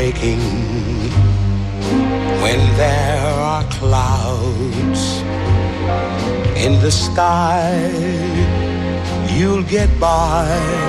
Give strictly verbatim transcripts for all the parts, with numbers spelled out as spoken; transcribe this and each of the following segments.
breaking when there are clouds in the sky. You'll get by.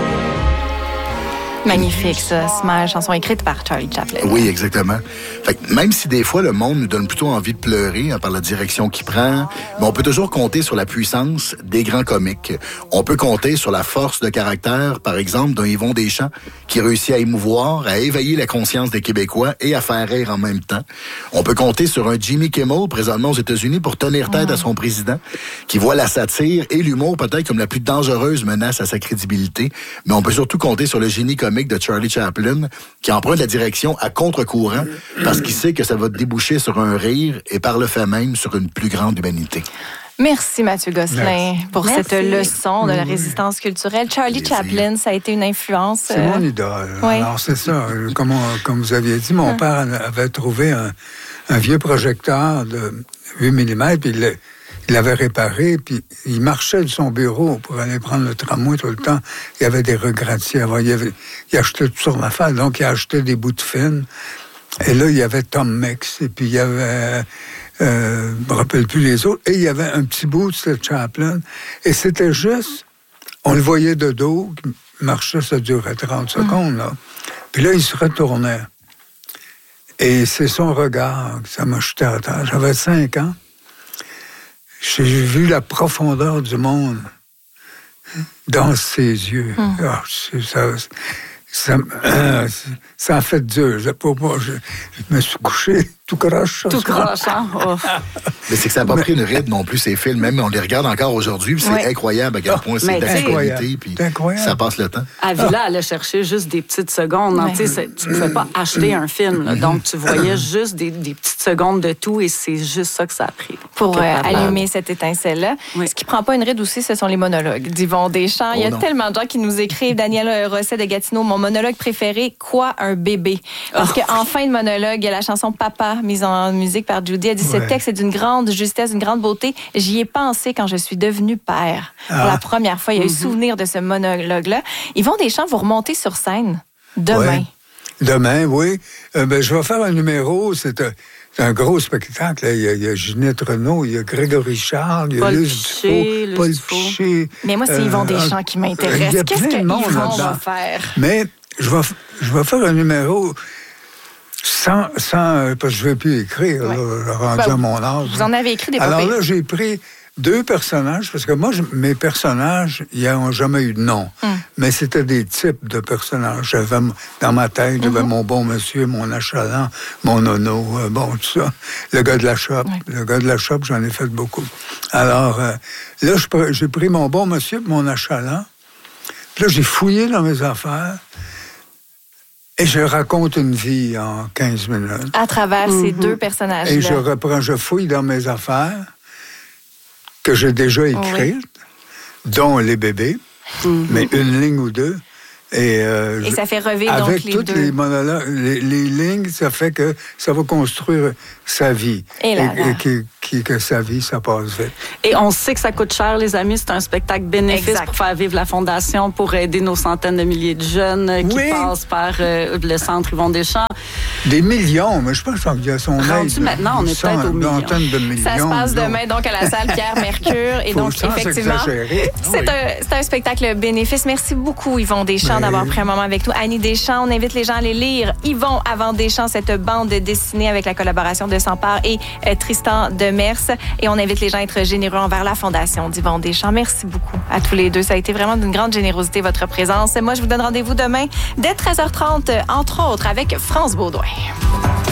Magnifique, ça. Smile, chanson écrite par Charlie Chaplin. Oui, exactement. Fait que même si des fois, le monde nous donne plutôt envie de pleurer hein, par la direction qu'il prend, mais on peut toujours compter sur la puissance des grands comiques. On peut compter sur la force de caractère, par exemple, d'un Yvon Deschamps qui réussit à émouvoir, à éveiller la conscience des Québécois et à faire rire en même temps. On peut compter sur un Jimmy Kimmel, présentement aux États-Unis, pour tenir tête mmh. à son président, qui voit la satire et l'humour peut-être comme la plus dangereuse menace à sa crédibilité. Mais on peut surtout compter sur le génie comique de Charlie Chaplin, qui emprunte la direction à contre-courant parce qu'il sait que ça va déboucher sur un rire et par le fait même sur une plus grande humanité. Merci Mathieu Gosselin Merci. pour Merci. cette leçon de la résistance culturelle. Charlie Plaisir. Chaplin, ça a été une influence. C'est mon idole. Oui. Alors c'est ça, comme, on, comme vous aviez dit, mon hum. père avait trouvé un, un vieux projecteur de huit millimètres, puis il Il l'avait réparé, puis il marchait de son bureau pour aller prendre le tramway tout le temps. Il y avait des regrets. Il, avait, il achetait tout sur l'affaire, donc il achetait des bouts de film. Et là, il y avait Tom Mix, et puis il y avait... Euh, je me rappelle plus les autres. Et il y avait un petit bout de Chaplin. Et c'était juste... On le voyait de dos, il marchait, ça durait trente secondes, là. Puis là, il se retournait. Et c'est son regard que ça m'a jeté à terre. J'avais cinq ans. J'ai vu la profondeur du monde dans ses yeux. Mmh. Oh, ça, ça, euh, ça a fait dur. Je, pour moi, je, je me suis couché tout croche. Tout croche, hein? Oh. Mais c'est que ça n'a pas pris une ride non plus, ces films. Même on les regarde encore aujourd'hui, puis c'est oui. incroyable à quel point c'est d'actualité, puis ça passe le temps. À Villa, elle allait chercher juste des petites secondes. Oui. Tu ne pouvais pas acheter un film, là, donc tu voyais juste des, des petites secondes de tout, et c'est juste ça que ça a pris. Pour euh, allumer cette étincelle-là. Oui. Ce qui ne prend pas une ride aussi, ce sont les monologues d'Yvon Deschamps. Oh, Il y a non. tellement de gens qui nous écrivent. Daniel Rosset de Gatineau, mon monologue préféré, quoi un bébé? Parce oh. qu'en fin de monologue, il y a la chanson Papa, mise en musique par Judy. Elle dit, ouais. ce texte est d'une grande justesse, d'une grande beauté. J'y ai pensé quand je suis devenue père. Ah. Pour la première fois, il y a eu mm-hmm. souvenir de ce monologue-là. Yvon Deschamps, vous remontez sur scène demain. Ouais. Demain, oui. Euh, ben, je vais faire un numéro. C'est un, c'est un gros spectacle. Il y, a, il y a Ginette Renault, il y a Grégory Charles, il y a Luce Dufault, Paul Piché. Mais moi, c'est euh, Yvon Deschamps qui m'intéresse. Il y a Qu'est-ce plein que de monde Yvon là-dedans. va faire? Mais je vais, je vais faire un numéro... Sans, sans, parce que je ne vais plus écrire, ouais. là, rendu ben, à mon âge. Vous en avez écrit des Alors papiers. là, j'ai pris deux personnages, parce que moi, je, mes personnages, ils n'ont jamais eu de nom. Mm. Mais c'était des types de personnages. J'avais, dans ma tête, j'avais mm-hmm. mon bon monsieur, mon achalant, mon nono, euh, bon, tout ça. Le gars de la shop. Ouais. Le gars de la shop, j'en ai fait beaucoup. Alors, euh, là, je, j'ai pris mon bon monsieur, mon achalant. Puis là, j'ai fouillé dans mes affaires. Et je raconte une vie en quinze minutes. À travers mm-hmm. ces deux personnages-là. Et je reprends, je fouille dans mes affaires que j'ai déjà écrites, oui. dont les bébés, mm-hmm. mais une ligne ou deux. Et, euh, et ça fait revivre avec donc les toutes deux. les monologues, les, les lignes, ça fait que ça va construire sa vie. Et, là, et, et que, que, que sa vie, ça passe vite. Et on sait que ça coûte cher, les amis. C'est un spectacle bénéfice exact. Pour faire vivre la Fondation, pour aider nos centaines de milliers de jeunes qui oui. passent par euh, le centre Yvon Deschamps. Des millions, mais je pense qu'il y a son Rendu aide. Maintenant, on est peut-être au million. De millions. Ça se passe donc. Demain, donc, à la salle Pierre-Mercure. Et donc, effectivement, c'est, oui. un, c'est un spectacle bénéfice. Merci beaucoup, Yvon Deschamps, oui. d'avoir pris un moment avec nous. Annie Deschamps, on invite les gens à aller lire Yvon avant Deschamps, cette bande dessinée avec la collaboration de Sampard et euh, Tristan Demers. Et on invite les gens à être généreux envers la Fondation d'Yvon Deschamps. Merci beaucoup à tous les deux. Ça a été vraiment d'une grande générosité, votre présence. Moi, je vous donne rendez-vous demain dès treize heures trente, entre autres, avec France Baudouin.